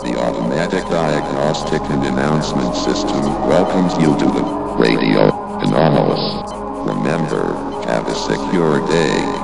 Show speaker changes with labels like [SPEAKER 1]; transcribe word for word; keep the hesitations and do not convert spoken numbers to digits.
[SPEAKER 1] The automatic diagnostic and announcement system welcomes you to the Radio Anomalous. Remember, have a secure day.